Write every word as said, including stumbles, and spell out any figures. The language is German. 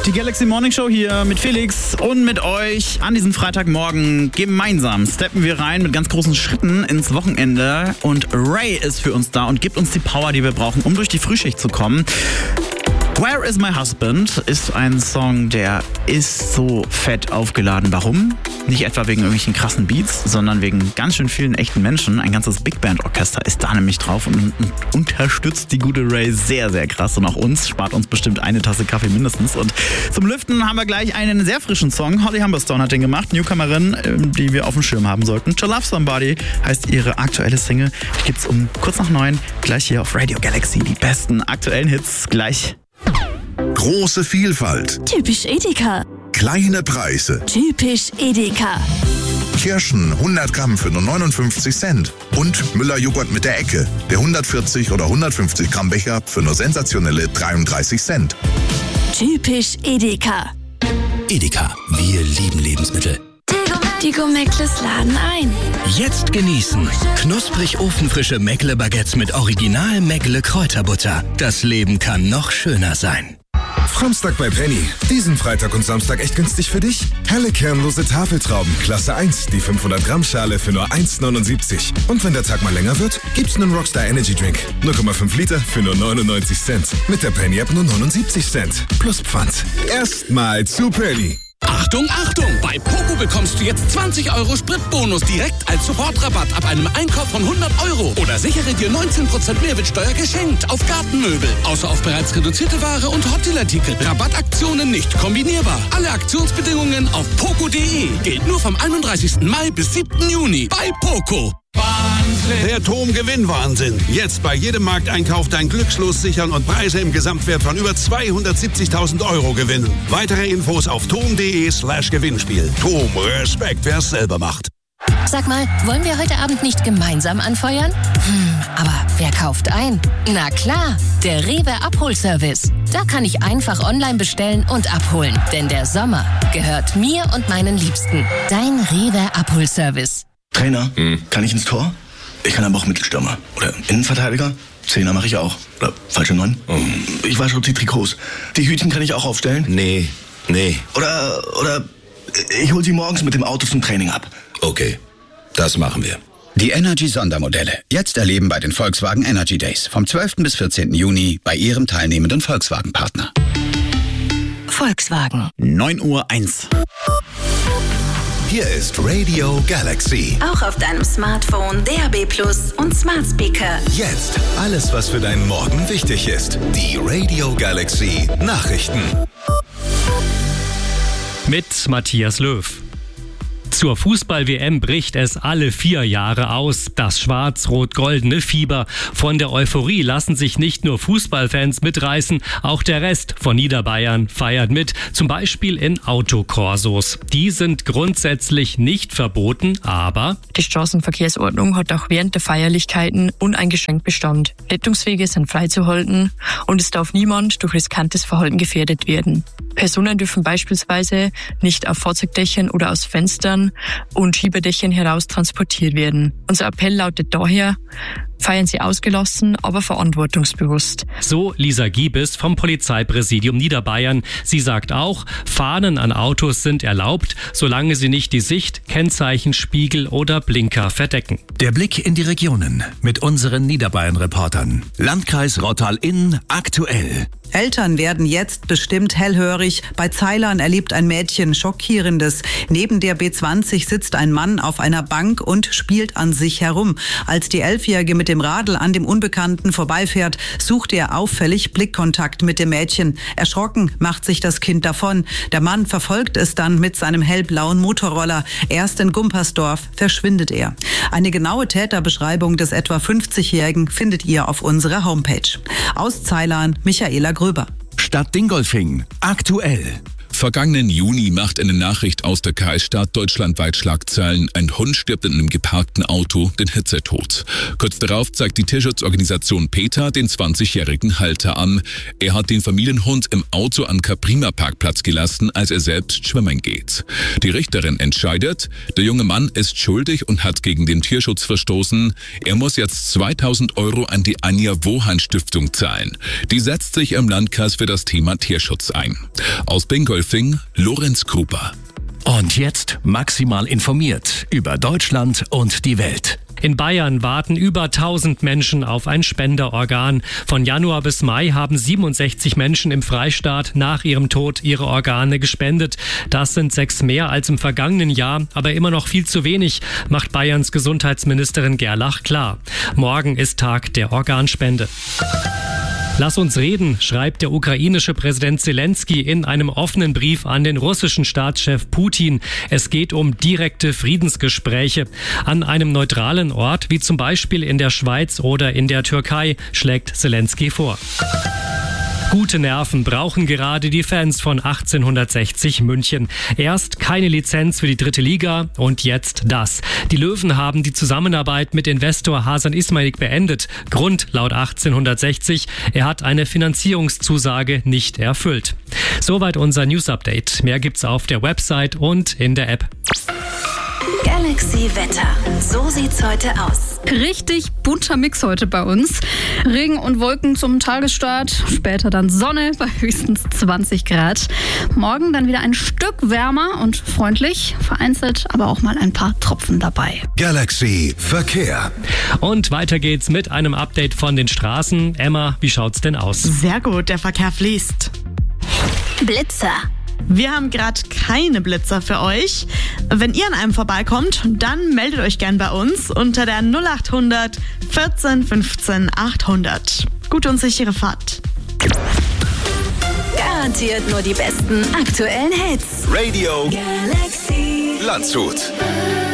Die Galaxy Morning Show hier mit Felix und mit euch an diesem Freitagmorgen. Gemeinsam steppen wir rein mit ganz großen Schritten ins Wochenende. Und Ray ist für uns da und gibt uns die Power, die wir brauchen, um durch die Frühschicht zu kommen. Where is my husband ist ein Song, der ist so fett aufgeladen. Warum? Nicht etwa wegen irgendwelchen krassen Beats, sondern wegen ganz schön vielen echten Menschen. Ein ganzes Big Band Orchester ist da nämlich drauf und, und unterstützt die gute Ray sehr, sehr krass. Und auch uns spart uns bestimmt eine Tasse Kaffee mindestens. Und zum Lüften haben wir gleich einen sehr frischen Song. Holly Humberstone hat den gemacht, Newcomerin, die wir auf dem Schirm haben sollten. To Love Somebody heißt ihre aktuelle Single. Die gibt's um kurz nach neun gleich hier auf Radio Galaxy. Die besten aktuellen Hits gleich. Große Vielfalt. Typisch Edeka. Kleine Preise. Typisch Edeka. Kirschen hundert Gramm für nur neunundfünfzig Cent. Und Müller-Joghurt mit der Ecke. Der hundertvierzig oder hundertfünfzig Gramm Becher für nur sensationelle dreiunddreißig Cent. Typisch Edeka. Edeka, wir lieben Lebensmittel. Die Gourmettles laden ein. Jetzt genießen. Knusprig ofenfrische Meckle-Baguettes mit Original Meckle-Kräuterbutter. Das Leben kann noch schöner sein. Samstag bei Penny. Diesen Freitag und Samstag echt günstig für dich? Helle kernlose Tafeltrauben, Klasse eins, die fünfhundert Gramm Schale für nur eins neunundsiebzig. Und wenn der Tag mal länger wird, gibt's einen Rockstar Energy Drink. null Komma fünf Liter für nur neunundneunzig Cent. Mit der Penny App nur neunundsiebzig Cent. Plus Pfand. Erstmal zu Penny. Achtung, Achtung! Bei Poco bekommst du jetzt zwanzig Euro Spritbonus direkt als Sofortrabatt ab einem Einkauf von hundert Euro. Oder sichere dir neunzehn Prozent Mehrwertsteuer geschenkt auf Gartenmöbel. Außer auf bereits reduzierte Ware und Hotdeal-Artikel. Rabattaktionen nicht kombinierbar. Alle Aktionsbedingungen auf poco punkt de. Gilt nur vom einunddreißigsten Mai bis siebten Juni. Bei Poco. Der Tom-Gewinn-Wahnsinn. Jetzt bei jedem Markteinkauf dein Glückslos sichern und Preise im Gesamtwert von über zweihundertsiebzigtausend Euro gewinnen. Weitere Infos auf tom punkt de slash Gewinnspiel. Tom, Respekt, wer es selber macht. Sag mal, wollen wir heute Abend nicht gemeinsam anfeuern? Hm, aber wer kauft ein? Na klar, der Rewe Abholservice. Da kann ich einfach online bestellen und abholen. Denn der Sommer gehört mir und meinen Liebsten. Dein Rewe Abholservice. Trainer, hm. kann ich ins Tor? Ich kann aber auch Mittelstürmer. Oder Innenverteidiger? Zehner mache ich auch. Oder falsche Neun? Hm. Ich wasche die Trikots. Die Hütchen kann ich auch aufstellen? Nee, nee. Oder, oder ich hole sie morgens mit dem Auto zum Training ab. Okay, das machen wir. Die Energy-Sondermodelle. Jetzt erleben bei den Volkswagen Energy Days. Vom zwölften bis vierzehnten Juni bei Ihrem teilnehmenden Volkswagen-Partner. Volkswagen. neun Uhr eins. Hier ist Radio Galaxy. Auch auf deinem Smartphone, D A B Plus und Smart Speaker. Jetzt alles, was für deinen Morgen wichtig ist. Die Radio Galaxy Nachrichten. Mit Matthias Löw. Zur Fußball-W M bricht es alle vier Jahre aus. Das schwarz-rot-goldene Fieber. Von der Euphorie lassen sich nicht nur Fußballfans mitreißen, auch der Rest von Niederbayern feiert mit, zum Beispiel in Autokorsos. Die sind grundsätzlich nicht verboten, aber die Straßenverkehrsordnung hat auch während der Feierlichkeiten uneingeschränkt Bestand. Rettungswege sind freizuhalten und es darf niemand durch riskantes Verhalten gefährdet werden. Personen dürfen beispielsweise nicht auf Fahrzeugdächern oder aus Fenstern und Schieberdächern heraus transportiert werden. Unser Appell lautet daher: Feiern Sie ausgelassen, aber verantwortungsbewusst. So Lisa Giebes vom Polizeipräsidium Niederbayern. Sie sagt auch, Fahnen an Autos sind erlaubt, solange sie nicht die Sicht, Kennzeichen, Spiegel oder Blinker verdecken. Der Blick in die Regionen mit unseren Niederbayern-Reportern. Landkreis Rottal-Inn aktuell. Eltern werden jetzt bestimmt hellhörig. Bei Zeilern erlebt ein Mädchen Schockierendes. Neben der B zwanzig sitzt ein Mann auf einer Bank und spielt an sich herum. Als die Elfjährige mit dem Radl an dem Unbekannten vorbeifährt, sucht er auffällig Blickkontakt mit dem Mädchen. Erschrocken macht sich das Kind davon. Der Mann verfolgt es dann mit seinem hellblauen Motorroller. Erst in Gumpersdorf verschwindet er. Eine genaue Täterbeschreibung des etwa fünfzigjährigen findet ihr auf unserer Homepage. Aus Ceilern, Michaela Gröber. Stadt Dingolfing aktuell. Vergangenen Juni macht eine Nachricht aus der Kreisstadt deutschlandweit Schlagzeilen. Ein Hund stirbt in einem geparkten Auto den Hitzetod. Kurz darauf zeigt die Tierschutzorganisation PETA den zwanzigjährigen Halter an. Er hat den Familienhund im Auto am Caprima-Parkplatz gelassen, als er selbst schwimmen geht. Die Richterin entscheidet, der junge Mann ist schuldig und hat gegen den Tierschutz verstoßen. Er muss jetzt zweitausend Euro an die Anja Wohan Stiftung zahlen. Die setzt sich im Landkreis für das Thema Tierschutz ein. Aus Bingolfing, Lorenz Kruper. Und jetzt maximal informiert über Deutschland und die Welt. In Bayern warten über tausend Menschen auf ein Spenderorgan. Von Januar bis Mai haben siebenundsechzig Menschen im Freistaat nach ihrem Tod ihre Organe gespendet. Das sind sechs mehr als im vergangenen Jahr, aber immer noch viel zu wenig, macht Bayerns Gesundheitsministerin Gerlach klar. Morgen ist Tag der Organspende. Lass uns reden, schreibt der ukrainische Präsident Zelensky in einem offenen Brief an den russischen Staatschef Putin. Es geht um direkte Friedensgespräche. An einem neutralen Ort, wie zum Beispiel in der Schweiz oder in der Türkei, schlägt Zelensky vor. Gute Nerven brauchen gerade die Fans von achtzehnhundertsechzig München. Erst keine Lizenz für die dritte Liga und jetzt das. Die Löwen haben die Zusammenarbeit mit Investor Hasan Ismail beendet. Grund laut achtzehnhundertsechzig, er hat eine Finanzierungszusage nicht erfüllt. Soweit unser News-Update. Mehr gibt's auf der Website und in der App. Galaxy Wetter. So sieht's heute aus. Richtig bunter Mix heute bei uns. Regen und Wolken zum Tagesstart, später dann Sonne bei höchstens zwanzig Grad. Morgen dann wieder ein Stück wärmer und freundlich, vereinzelt aber auch mal ein paar Tropfen dabei. Galaxy Verkehr. Und weiter geht's mit einem Update von den Straßen. Emma, wie schaut's denn aus? Sehr gut, der Verkehr fließt. Blitzer. Wir haben gerade keine Blitzer für euch. Wenn ihr an einem vorbeikommt, dann meldet euch gern bei uns unter der null acht hundert vierzehn fünfzehn achthundert. Gute und sichere Fahrt. Garantiert nur die besten aktuellen Hits. Radio Galaxy Landshut.